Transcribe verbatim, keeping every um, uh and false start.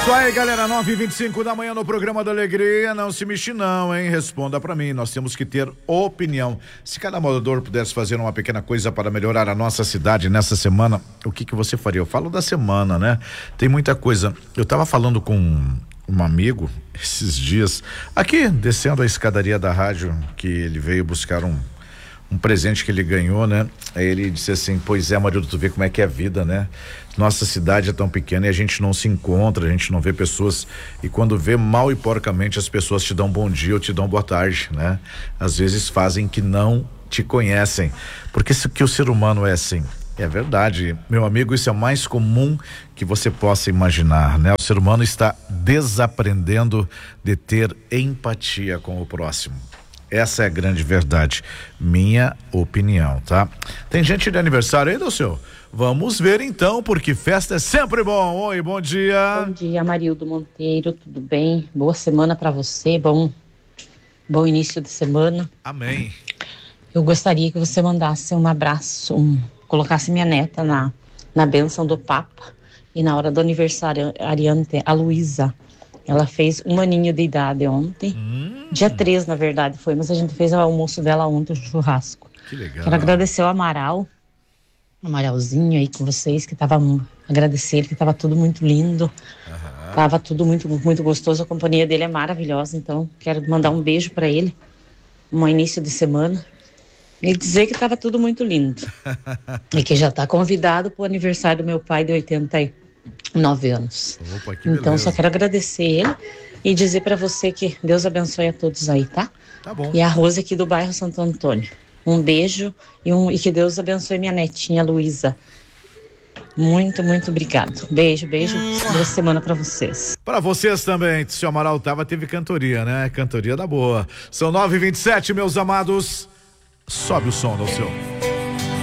Isso aí, galera, nove e vinte e cinco da manhã no programa da Alegria. Não se mexe não, hein? Responda pra mim, nós temos que ter opinião. Se cada morador pudesse fazer uma pequena coisa para melhorar a nossa cidade nessa semana, o que que você faria? Eu falo da semana, né? Tem muita coisa. Eu tava falando com um amigo esses dias, aqui descendo a escadaria da rádio, que ele veio buscar um um presente que ele ganhou, né? Aí ele disse assim: pois é, marido, tu vê como é que é a vida, né? Nossa cidade é tão pequena e a gente não se encontra, a gente não vê pessoas, e quando vê, mal e porcamente as pessoas te dão bom dia ou te dão boa tarde, né? Às vezes fazem que não te conhecem, porque isso que o ser humano é assim. É verdade, meu amigo, isso é o mais comum que você possa imaginar, né? O ser humano está desaprendendo de ter empatia com o próximo. Essa é a grande verdade, minha opinião, tá? Tem gente de aniversário aí, do seu? Vamos ver então, porque festa é sempre bom. Oi, bom dia. Bom dia, Marildo Monteiro, tudo bem? Boa semana para você, bom, bom início de semana. Amém. Eu gostaria que você mandasse um abraço, um, colocasse minha neta na, na bênção do Papa, e na hora do aniversário, Ariante, a Luísa. Ela fez um aninho de idade ontem, hum. dia três na verdade foi, mas a gente fez o almoço dela ontem, o churrasco. Que legal. Quero agradecer ao Amaral, o Amaralzinho aí com vocês, que tava, agradecer ele, que tava tudo muito lindo, uhum. Tava tudo muito, muito gostoso, a companhia dele é maravilhosa, então quero mandar um beijo para ele, um início de semana, e dizer que tava tudo muito lindo, e que já tá convidado pro aniversário do meu pai de oitenta e nove anos. Opa, que então beleza. Só quero agradecer ele e dizer para você que Deus abençoe a todos aí, tá? Tá bom. E a Rose aqui do bairro Santo Antônio. Um beijo e, um, e que Deus abençoe minha netinha Luísa. Muito, muito obrigado. Beijo, beijo. Boa semana para vocês. Para vocês também. Se o Amaral tava, teve cantoria, né? Cantoria da boa. São nove e vinte e sete, meus amados. Sobe o som do seu.